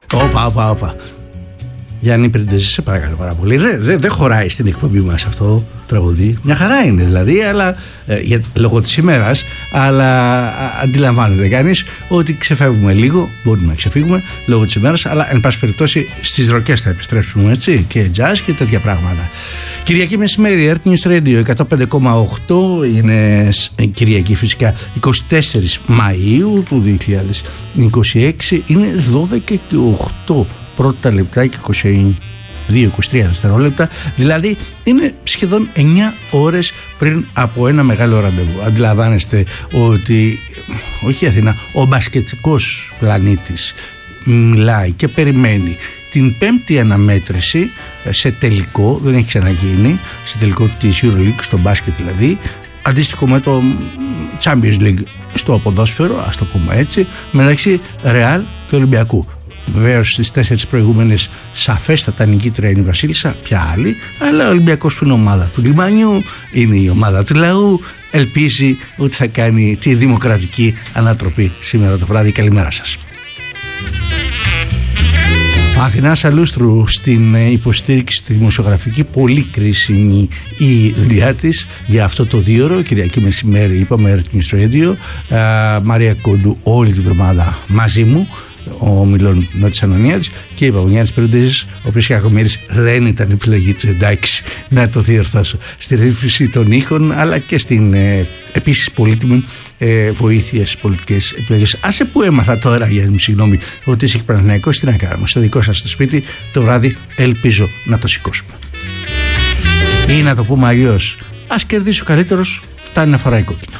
Όπα. Γιάννη Πριντεζή, σε παρακαλώ πάρα πολύ. Δεν χωράει στην εκπομπή μας αυτό το τραγούδι. Μια χαρά είναι δηλαδή, αλλά λόγω της ημέρας. Αλλά αντιλαμβάνεται κανείς ότι ξεφεύγουμε λίγο. Μπορούμε να ξεφύγουμε λόγω της ημέρας, αλλά εν πάση περιπτώσει στις ροκές θα επιστρέψουμε, έτσι. Και jazz και τέτοια πράγματα. Κυριακή μεσημέρι, Earth News Radio 105,8. Είναι Κυριακή φυσικά 24 Μαΐου του 2026. Είναι 12 και 8 πρώτα λεπτά και 22-23 δευτερόλεπτα, δηλαδή είναι σχεδόν 9 ώρες πριν από ένα μεγάλο ραντεβού. Αντιλαμβάνεστε ότι όχι η Αθήνα, ο μπασκετικός πλανήτης μιλάει και περιμένει την πέμπτη αναμέτρηση σε τελικό, δεν έχει ξαναγίνει, σε τελικό της EuroLeague, στο μπάσκετ δηλαδή, αντίστοιχο με το Champions League στο ποδόσφαιρο, ας το πούμε έτσι, μεταξύ Real και Ολυμπιακού. Βεβαίως στις 4 προηγούμενες σαφέστατα νικήτρια είναι η Βασίλισσα, ποια άλλη, αλλά ο Ολυμπιακός που είναι ομάδα του λιμάνιου, είναι η ομάδα του λαού, ελπίζει ότι θα κάνει τη δημοκρατική ανατροπή σήμερα το βράδυ. Καλημέρα σας. Αθηνά Αλούστρου στην υποστήριξη τη δημοσιογραφική, πολύ κρίσιμη η δουλειά της για αυτό το 2ωρο, Κυριακή μεσημέρι είπαμε, Earth News Radio. Μαρία Κόντου όλη την εβδομάδα μαζί μου, ο Μιλών Νότης Ανωνιάδης, και είπα ο Γιάννης Πριντεζής, ο οποίος Κακομοίρης δεν ήταν επιλογή του, εντάξει, να το διορθώσω, στη ρύθμιση των ήχων, αλλά και στην επίσης πολύτιμη βοήθεια στις πολιτικές επιλογές. Άσε που έμαθα τώρα, Γιάννη μου, συγγνώμη, ότι είσαι Παναθηναϊκός, τι να κάνουμε, στο δικό σας το σπίτι το βράδυ ελπίζω να το σηκώσουμε. Ή να το πούμε αλλιώς, ας κερδίσει ο καλύτερος, φτάνει να φοράει κόκκινο.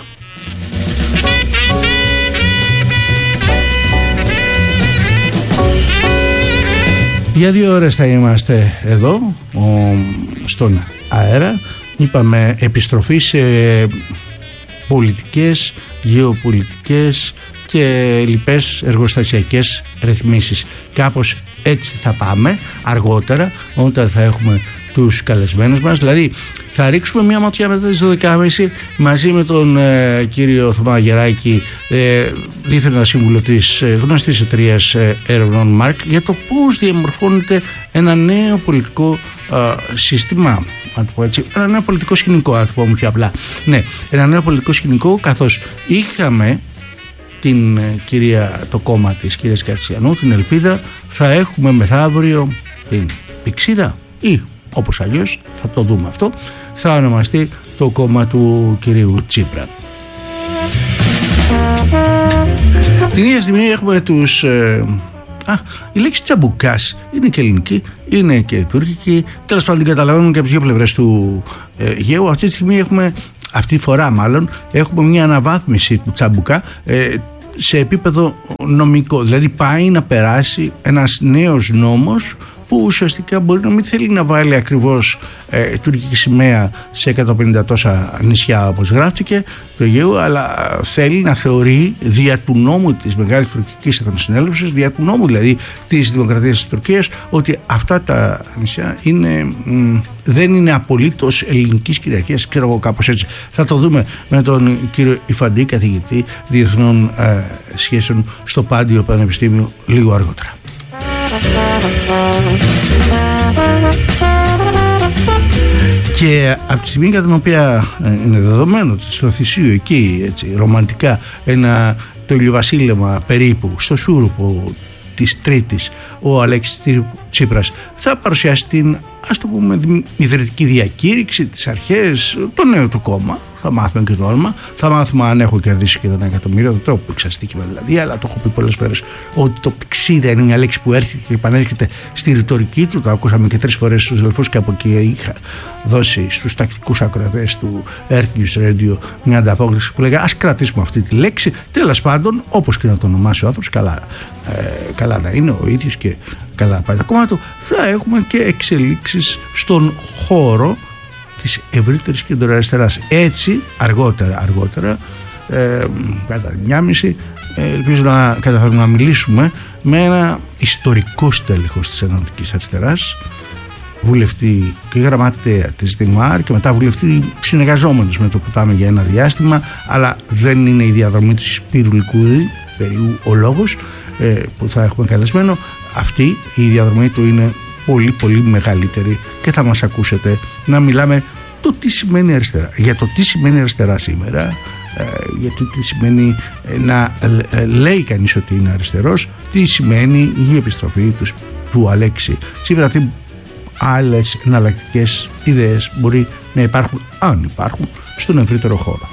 Για 2 ώρες θα είμαστε εδώ στον αέρα. Είπαμε επιστροφή σε πολιτικές, γεωπολιτικές και λοιπές εργοστασιακές ρυθμίσεις. Κάπως έτσι θα πάμε αργότερα, όταν θα έχουμε τους καλεσμένους μας. Δηλαδή θα ρίξουμε μια ματιά μετά τις 12.30 μαζί με τον κύριο Θωμά Γεράκη, δίθεν σύμβουλο της γνωστής εταιρείας έρευνων ΜΑΡΚ, για το πώς διαμορφώνεται ένα νέο πολιτικό σύστημα, να το πω έτσι, ένα νέο πολιτικό σκηνικό, να το πω πιο απλά. Ναι, ένα νέο πολιτικό σκηνικό, καθώς είχαμε την κυρία, το κόμμα της κυρίας Καρτσιανού, την Ελπίδα, θα έχουμε μεθαύριο την Πηξίδα, ή όπως αλλιώς θα το δούμε αυτό, θα ονομαστεί το κόμμα του κυρίου Τσίπρα. Την ίδια στιγμή έχουμε τους η λέξη τσαμπουκάς είναι και ελληνική, είναι και τουρκική, τέλος πάντων την καταλαβαίνουν και από τις δύο πλευρές του γέου. Αυτή τη στιγμή έχουμε, αυτή τη φορά μάλλον, έχουμε μια αναβάθμιση του τσαμπουκά σε επίπεδο νομικό, δηλαδή πάει να περάσει ένας νέος νόμος που ουσιαστικά μπορεί να μην θέλει να βάλει ακριβώς τουρκική σημαία σε 150 τόσα νησιά όπως γράφτηκε το Αιγαίου, αλλά θέλει να θεωρεί δια του νόμου της Μεγάλης Τουρκικής Εθνοσυνέλευσης, δια του νόμου δηλαδή της Δημοκρατίας της Τουρκίας, ότι αυτά τα νησιά δεν είναι απολύτως ελληνικής κυριαρχίας, ξέρω εγώ, κάπως έτσι. Θα το δούμε με τον κύριο Ιφαντή, καθηγητή διεθνών σχέσεων στο Πάντιο Πανεπιστήμιο, λίγο αργότερα. Και από τη στιγμή κατά την οποία είναι δεδομένο ότι στο Θησίο εκεί, έτσι, ρομαντικά, το ηλιοβασίλεμα περίπου στο Σούρουπο της Τρίτης, ο Αλέξης Τσίπρας θα παρουσιάσει την, ας το πούμε, ιδρυτική διακήρυξη, τις αρχές, το νέο του κόμμα. Θα μάθουμε και το όνομα, θα μάθουμε αν έχω κερδίσει και 1 εκατομμύριο, το τρόπο που εξαστήκημα δηλαδή, αλλά το έχω πει πολλές φορές ότι το Πηξίδα είναι μια λέξη που έρχεται και επανέρχεται στη ρητορική του. Το ακούσαμε και 3 φορές στους αδελφούς και από εκεί είχα δώσει στους τακτικούς ακροατές του Earth News Radio μια ανταπόκριση που λέγα ας κρατήσουμε αυτή τη λέξη. Τέλος πάντων, όπως και να το ονομάσει ο άνθρωπος, καλά να είναι ο ίδιος και καλά πάει το κόμμα του, θα έχουμε και εξελίξεις στον χώρο της ευρύτερης κεντροαριστεράς. Έτσι αργότερα κατά 1.30 ελπίζω να καταφέρουμε να μιλήσουμε με ένα ιστορικό στέλεχος της Ενωτικής Αριστεράς, βουλευτή και γραμματέα της ΔΜΑΡ και μετά βουλευτή συνεργαζόμενος με το Ποτάμι για ένα διάστημα, αλλά δεν είναι η διαδρομή του Σπύρου Λικούδη, περίπου ο λόγος. που θα έχουμε καλεσμένο, αυτή η διαδρομή του είναι πολύ πολύ μεγαλύτερη και θα μας ακούσετε να μιλάμε το τι σημαίνει αριστερά, για το τι σημαίνει αριστερά σήμερα, γιατί τι σημαίνει να λέει κανείς ότι είναι αριστερός, τι σημαίνει η επιστροφή του Αλέξη Τσίπρα, τι άλλες εναλλακτικές ιδέες μπορεί να υπάρχουν, αν υπάρχουν, στον ευρύτερο χώρο.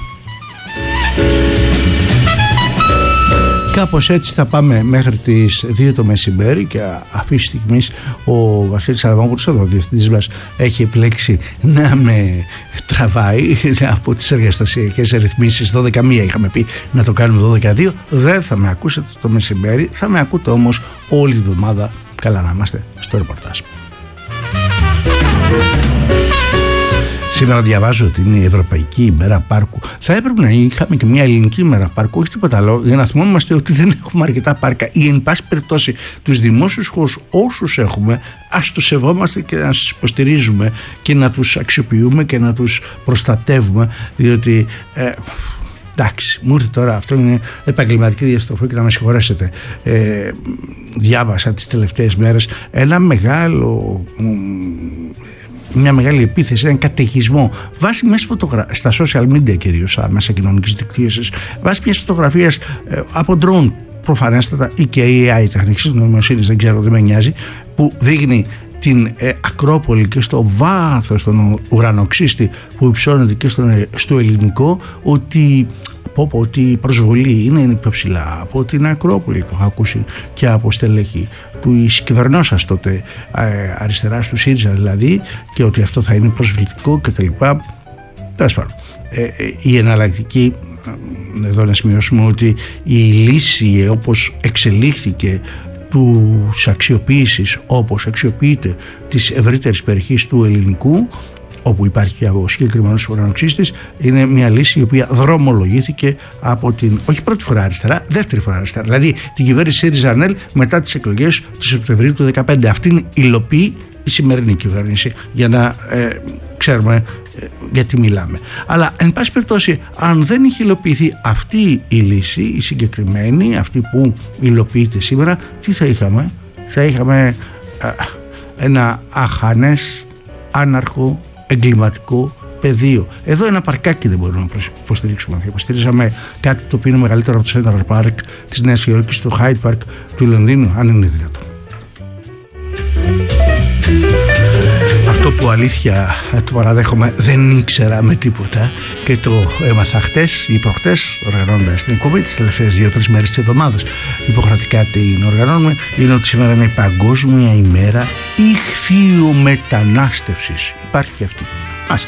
Κάπως έτσι θα πάμε μέχρι τις 2 το μεσημέρι και αυτή τη στιγμή ο Βασίλης Αδαμόπουλος, ο διευθυντής μας, έχει επιλέξει να με τραβάει από τις εργαστασιακές ρυθμίσεις. 12:01 είχαμε πει να το κάνουμε 12:02. Δεν θα με ακούσετε το μεσημέρι, θα με ακούτε όμως όλη τη εβδομάδα. Καλά να είμαστε στο ρεπορτάζ. Σήμερα διαβάζω ότι είναι η Ευρωπαϊκή ημέρα πάρκου. Θα έπρεπε να είχαμε και μια ελληνική ημέρα πάρκου, όχι τίποτα άλλο, για να θυμόμαστε ότι δεν έχουμε αρκετά πάρκα ή, εν πάση περιπτώσει, τους δημόσιους χώρους όσους έχουμε, ας τους σεβόμαστε και να τους υποστηρίζουμε και να τους αξιοποιούμε και να τους προστατεύουμε, διότι εντάξει, μου ήρθε τώρα, αυτό είναι επαγγελματική διαστροφή και να με συγχωρέσετε. Διάβασα τις τελευταίες μέρες μια μεγάλη επίθεση, έναν καταιγισμό βάσει μιας στα social media, κυρίως μέσα κοινωνικής δικτύωσης, βάσει μιας φωτογραφίας από ντρόουν, προφανέστατα, ή και AI, τεχνικής νοημοσύνης, δεν ξέρω, δεν με νοιάζει, που δείχνει την Ακρόπολη και στο βάθος των ουρανοξύστη που υψώνεται και στο ελληνικό, ότι η προσβολή είναι πιο ψηλά από την Ακρόπολη που έχω ακούσει και από στελέχη του κυβερνώσας τότε αριστεράς, του ΣΥΡΙΖΑ δηλαδή, και ότι αυτό θα είναι προσβλητικό κτλ. Τέλος πάντων, η εναλλακτική, εδώ να σημειώσουμε ότι η λύση όπως εξελίχθηκε τους αξιοποίησης, όπως αξιοποιείται της ευρύτερης περιοχής του ελληνικού, όπου υπάρχει ο συγκεκριμένος ουρανοξύστης, είναι μια λύση η οποία δρομολογήθηκε από την, όχι πρώτη φορά αριστερά, δεύτερη φορά αριστερά. Δηλαδή την κυβέρνηση ΣΥΡΙΖΑ-ΑΝΕΛ μετά τις εκλογές του Σεπτεμβρίου του 2015. Αυτήν υλοποιεί η σημερινή κυβέρνηση, για να ξέρουμε γιατί μιλάμε. Αλλά εν πάση περιπτώσει, αν δεν είχε υλοποιηθεί αυτή η λύση, η συγκεκριμένη, αυτή που υλοποιείται σήμερα, τι θα είχαμε? Θα είχαμε ένα αχανές, άναρχο, εγκληματικό πεδίο. Εδώ ένα παρκάκι δεν μπορούμε να υποστηρίξουμε. Υποστηρίζαμε κάτι το οποίο είναι μεγαλύτερο από το Central Park της Νέας Υόρκης, το Hyde Park του Λονδίνου, αν είναι δυνατόν. Αυτό που αλήθεια το παραδέχομαι, δεν ήξερα με τίποτα και το έμαθα χτες ή προχτές, οργανώνοντας την εκπομπή τις τελευταίες 2-3 μέρες της εβδομάδας. Υποχρεωτικά την οργανώνουμε. Είναι ότι σήμερα είναι η Παγκόσμια ημέρα ηχθειομετανάστευσης. Υπάρχει και αυτή. Άστε.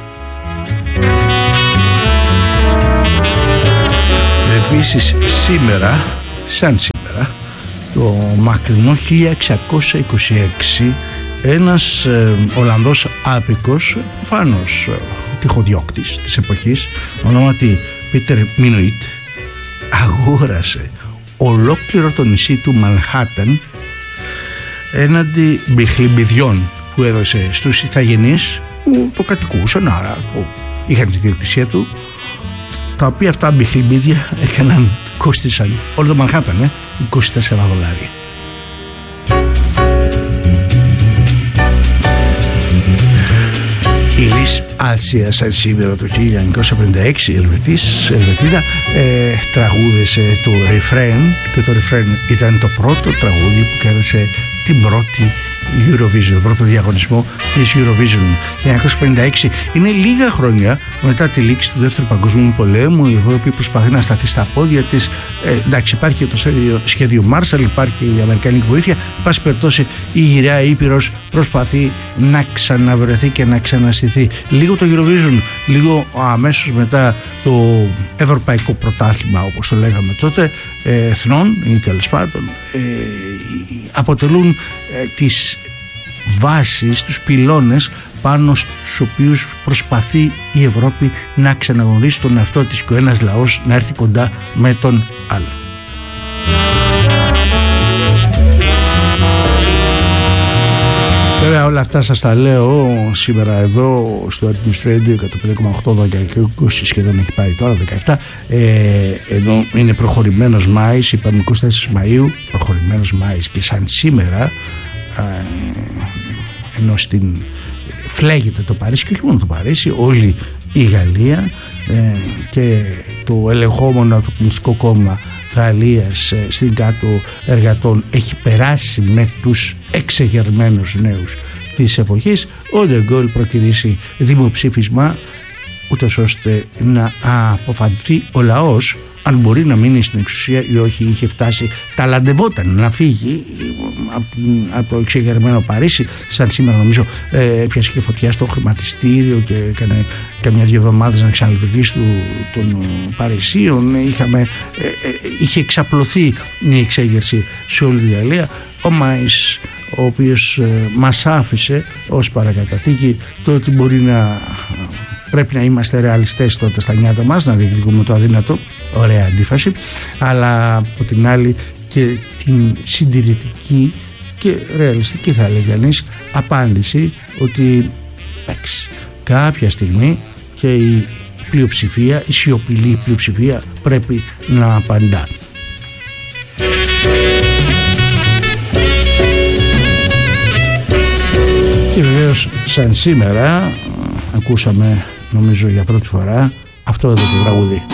Επίσης σήμερα, σαν σήμερα, το μακρινό 1626, ένας Ολλανδός άπικος, προφανώς τυχοδιώκτης της εποχής, ονόματι Πίτερ Μίνουιτ, αγόρασε ολόκληρο το νησί του Μανχάταν έναντι μπιχλιμπιδιών που έδωσε στους ηθαγενείς που το κατοικούσαν, άρα που είχαν τη διοκτησία του, τα οποία αυτά μπιχλιμπίδια κόστησαν όλο το Μανχάταν $24. Η Λις Άλσια, σαν σήμερα το 1956, η Ελβετίδα, τραγούδησε το refrain, και το refrain ήταν το πρώτο τραγούδι που κέρδισε την πρώτη Eurovision, τον πρώτο διαγωνισμό της Eurovision. 1956 είναι λίγα χρόνια μετά τη λήξη του Δεύτερου Παγκοσμίου Πολέμου. Η Ευρώπη προσπαθεί να σταθεί στα πόδια της. Εντάξει, υπάρχει το σχέδιο Marshall, υπάρχει η αμερικανική βοήθεια. Εν πάση περιπτώσει, η γυραιά Ήπειρος προσπαθεί να ξαναβρεθεί και να ξαναστηθεί. Λίγο το Eurovision, λίγο αμέσως μετά το Ευρωπαϊκό Πρωτάθλημα, όπως το λέγαμε τότε, εθνών ή τέλος πάντων, αποτελούν τις βάσεις, τους πυλώνες πάνω στους οποίους προσπαθεί η Ευρώπη να ξαναγνωρίσει τον εαυτό της και ο ένας λαός να έρθει κοντά με τον άλλο. Βέβαια όλα αυτά σας τα λέω σήμερα εδώ στο Artemis Radio 105,8 και 20, σχεδόν έχει πάει τώρα 17. Εδώ είναι προχωρημένος Μάης, είπαμε 24 Μαΐου, προχωρημένος Μάης, και σαν σήμερα ενώ φλέγεται το Παρίσι, και όχι μόνο το Παρίσι, όλη η Γαλλία, και το ελεγχόμενο από το Κομμουνιστικό Κόμμα Γαλλίας στην κάτω εργατών έχει περάσει με τους εξεγερμένους νέους της εποχής. Ο Ντε Γκόλ προκυρήσει δημοψήφισμα ούτως ώστε να αποφανθεί ο λαός αν μπορεί να μείνει στην εξουσία ή όχι. Είχε φτάσει, ταλαντευόταν να φύγει από το εξεγερμένο Παρίσι. Σαν σήμερα νομίζω έπιασε και φωτιά στο χρηματιστήριο και έκανε καμιά-δύο εβδομάδες να ξαναλειτουργήσει των Παρισίων. Είχε εξαπλωθεί η εξέγερση σε όλη τη Γαλλία. Ο Μάης, ο οποίος μας άφησε ως παρακαταθήκη το ότι πρέπει να είμαστε ρεαλιστές τότε στα νιάτα μας, να διεκδικούμε το αδύνατο, ωραία αντίφαση, αλλά από την άλλη και την συντηρητική και ρεαλιστική, θα έλεγε κανείς, απάντηση ότι κάποια στιγμή και η πλειοψηφία, η σιωπηλή πλειοψηφία πρέπει να απαντά. Και βεβαίως σαν σήμερα ακούσαμε, νομίζω για πρώτη φορά, αυτό εδώ το τραγούδι.